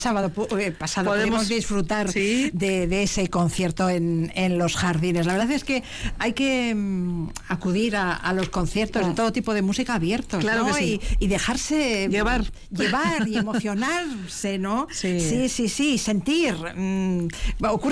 sábado pasado podemos disfrutar de ese concierto en Los Jardines. La verdad es que hay que acudir a los conciertos de todo tipo de música abiertos, claro, ¿no? que sí. Y dejarse llevar y emocionarse, ¿no? Sí, sí, sentir. Ocurre